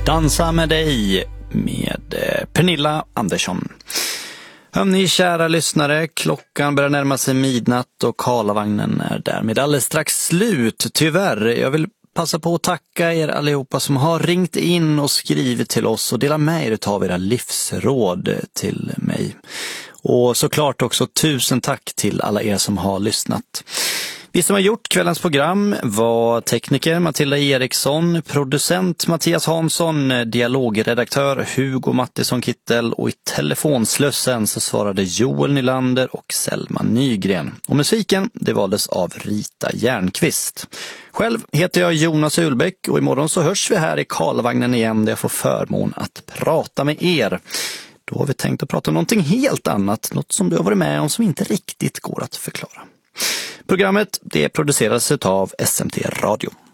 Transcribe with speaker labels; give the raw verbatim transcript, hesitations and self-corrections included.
Speaker 1: Dansa med dig med Pernilla Andersson. Hörni, kära lyssnare, klockan börjar närma sig midnatt och Karlavagnen är därmed alldeles strax slut. Tyvärr, jag vill passa på att tacka er allihopa som har ringt in och skrivit till oss och delat med er av era livsråd till mig. Och såklart också tusen tack till alla er som har lyssnat. Vi som har gjort kvällens program var tekniker Matilda Eriksson, producent Mattias Hansson, dialogredaktör Hugo Mattisson Kittel och i telefonslössen så svarade Joel Nylander och Selma Nygren. Och musiken, det valdes av Rita Järnqvist. Själv heter jag Jonas Ulbäck och imorgon så hörs vi här i Karlavagnen igen där jag får förmån att prata med er. Då har vi tänkt att prata om någonting helt annat, något som du har varit med om som inte riktigt går att förklara. Programmet det produceras av S M T Radio.